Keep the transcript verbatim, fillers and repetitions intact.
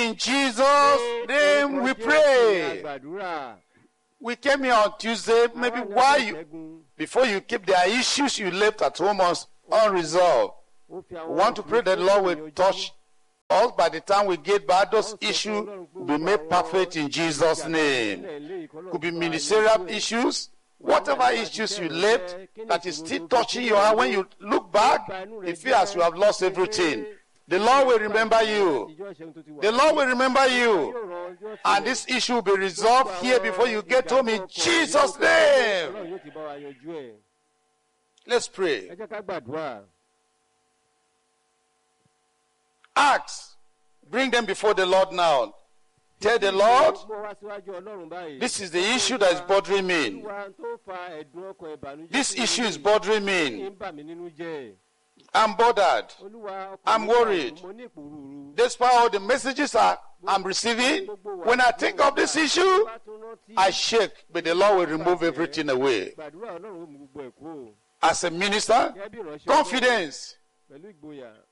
In Jesus' name we pray. We came here on Tuesday, maybe why you, before you keep there are issues you left at home unresolved. We want to pray that the Lord will touch us. By the time we get back, those issues will be made perfect in Jesus' name. Could be ministerial issues, whatever issues you left that is still touching your heart. When you look back, it feels as you have lost everything. The Lord will remember you. The Lord will remember you. And this issue will be resolved here before you get home in Jesus' name. Let's pray. Ask. Bring them before the Lord now. Tell the Lord, this is the issue that is bothering me. This issue is bothering me. I'm bothered. I'm worried. Despite all the messages I, I'm receiving, when I think of this issue, I shake, but the Lord will remove everything away. As a minister, confidence.